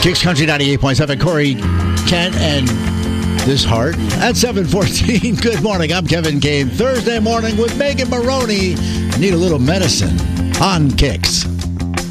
Kicks Country 98.7. Corey, Kent, and this heart at 7:14. Good morning. I'm Kevin Kane. Thursday morning with Megan Maroney. Need a little medicine on Kicks.